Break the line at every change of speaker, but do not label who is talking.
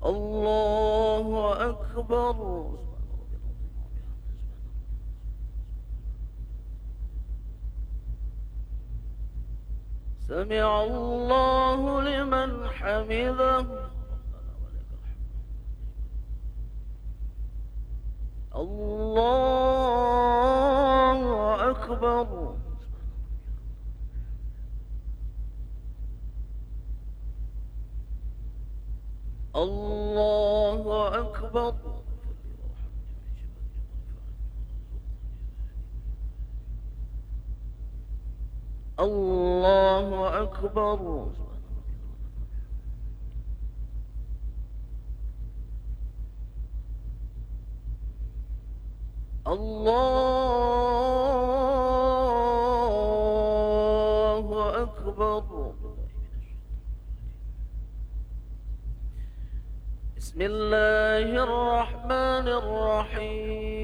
الله أكبر. سمع الله لمن حمده. الله أكبر. الله أكبر. الله أكبر. الله أكبر. بسم الله الرحمن الرحيم.